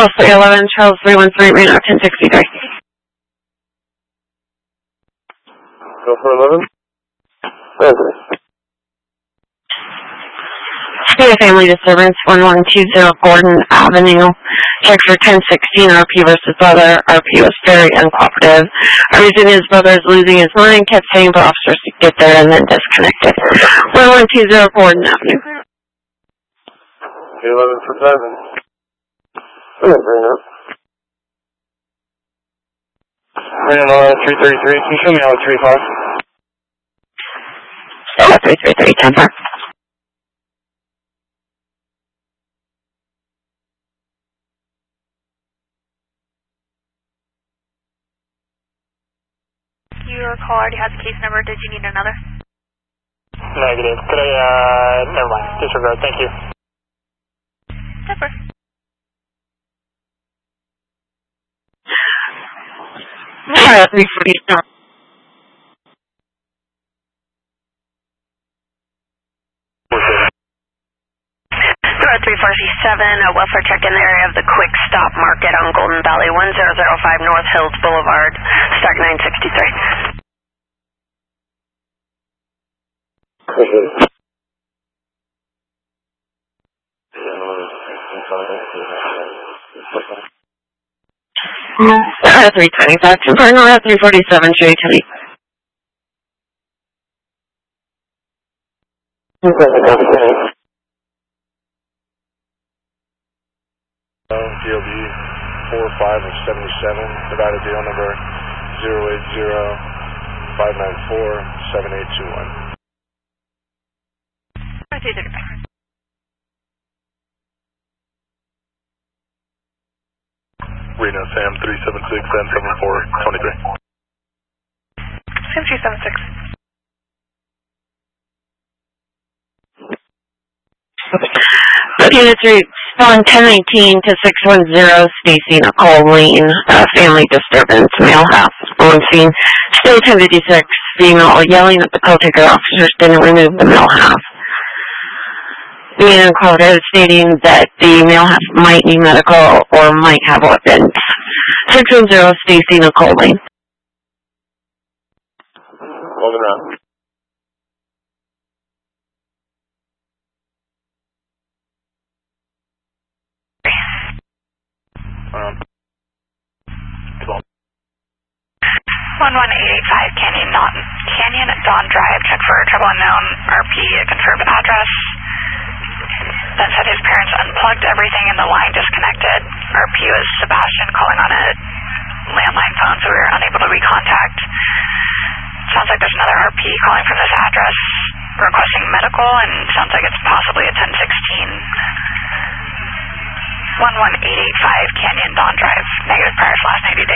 Charles 311, Charles 313, Reno 1063. Go for 11. Okay. Family disturbance, 1120 Gordon Avenue. Check for 1016 RP versus brother. RP was very uncooperative. Reason his brother is losing his mind, kept saying for officers to get there and then disconnected. 1120 Gordon Avenue. 11 for 7. Bring up. Reno 333, can you show me how 35? 333, 10-4. Your call already has a case number. Did you need another? Negative. Could I, never mind. Disregard. Thank you. Never. Alright, 347. 347, a welfare check in the area of the Quick Stop Market on Golden Valley, 1005 North Hills Boulevard, start 963. At 325, confirm at 347, show utility. DOB 45 of 77, provided deal number 080-594-7821. Reno Sam 376 and 7423. Sam 376. Unit 3, spawn 1019 to 610, Stacy Nicole Lane, family disturbance, male house, on scene. Still 1056, female yelling at the caretaker officers didn't remove the male house. Man quoted stating that the male house might need medical or might have weapons. 610, Stacy Nicole Lane. Moving around. Come on. 11885 Canyon Dawn Drive. Check for trouble unknown. RP confirm address. Then said his parents unplugged everything and the line disconnected. RP was Sebastian calling on a landline phone, so we were unable to recontact. Sounds like there's another RP calling from this address requesting medical, and sounds like it's possibly a 1016. 11885 Canyon Dawn Drive. Negative priors last 90 days.